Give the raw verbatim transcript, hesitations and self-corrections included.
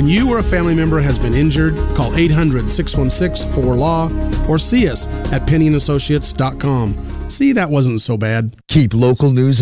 When you or a family member has been injured, call eight hundred, six one six, four L A W or see us at penny and associates dot com. See, that wasn't so bad. Keep local news